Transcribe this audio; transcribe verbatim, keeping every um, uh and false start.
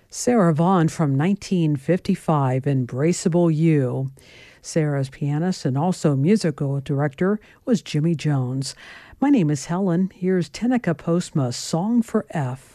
Sarah Vaughan from nineteen fifty-five, Embraceable You. Sarah's pianist and also musical director was Jimmy Jones. My name is Helen. Here's Tenica Postma, Song for F.